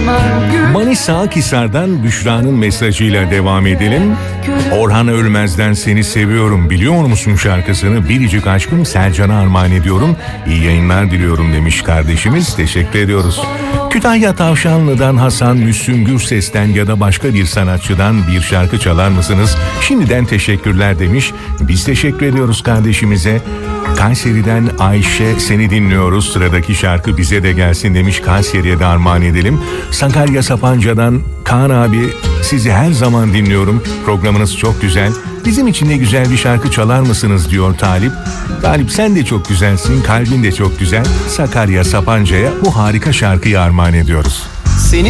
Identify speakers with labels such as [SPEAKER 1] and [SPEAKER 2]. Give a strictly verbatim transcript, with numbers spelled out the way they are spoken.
[SPEAKER 1] Manisa Akhisar'dan Büşra'nın mesajıyla devam edelim. Orhan Ölmez'den Seni Seviyorum Biliyor Musun şarkısını biricik aşkım Sercan'a armağan ediyorum. İyi yayınlar diliyorum demiş kardeşimiz. Teşekkür ediyoruz. Kütahya Tavşanlı'dan Hasan Müslüm Gürses'ten ya da başka bir sanatçıdan bir şarkı çalar mısınız? Şimdiden teşekkürler demiş. Biz teşekkür ediyoruz kardeşimize. Kayseri'den Ayşe seni dinliyoruz. Sıradaki şarkı bize de gelsin demiş. Kayseri'ye de armağan edelim. Sakarya Sapanca'dan Kaan abi sizi her zaman dinliyorum. Programınız çok güzel. Bizim için de güzel bir şarkı çalar mısınız diyor Talip. Talip sen de çok güzelsin. Kalbin de çok güzel. Sakarya Sapanca'ya bu harika şarkıyı armağan ediyoruz.
[SPEAKER 2] Seni